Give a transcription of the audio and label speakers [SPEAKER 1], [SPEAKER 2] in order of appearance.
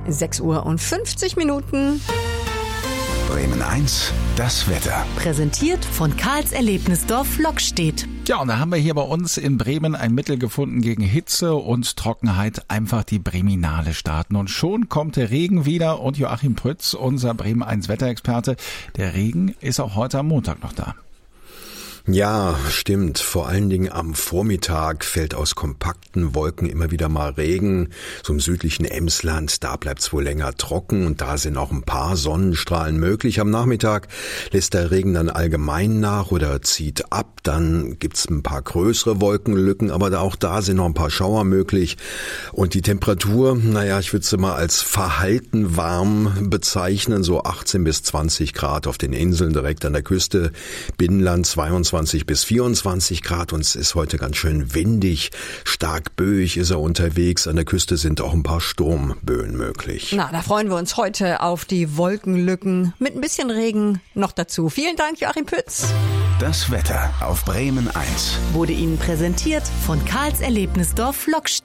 [SPEAKER 1] 6:50
[SPEAKER 2] Bremen 1, das Wetter.
[SPEAKER 3] Präsentiert von Karls Erlebnisdorf Lockstedt.
[SPEAKER 4] Ja, und da haben wir hier bei uns in Bremen ein Mittel gefunden gegen Hitze und Trockenheit. Einfach die Breminale starten. Und schon kommt der Regen wieder. Und Joachim Pütz, unser Bremen 1 Wetterexperte, der Regen ist auch heute am Montag noch da.
[SPEAKER 5] Ja, stimmt. Vor allen Dingen am Vormittag fällt aus kompakten Wolken immer wieder mal Regen. So im südlichen Emsland, da bleibt's wohl länger trocken und da sind auch ein paar Sonnenstrahlen möglich. Am Nachmittag lässt der Regen dann allgemein nach oder zieht ab. Dann gibt's ein paar größere Wolkenlücken, aber auch da sind noch ein paar Schauer möglich. Und die Temperatur, ich würde sie mal als verhalten warm bezeichnen, so 18 bis 20 Grad auf den Inseln direkt an der Küste. Binnenland 22 bis 24 Grad und es ist heute ganz schön windig, stark böig ist er unterwegs. An der Küste sind auch ein paar Sturmböen möglich.
[SPEAKER 1] Na, da freuen wir uns heute auf die Wolkenlücken mit ein bisschen Regen noch dazu. Vielen Dank, Joachim Pütz.
[SPEAKER 2] Das Wetter auf Bremen 1
[SPEAKER 3] Wurde Ihnen präsentiert von Karls Erlebnisdorf Lockstedt.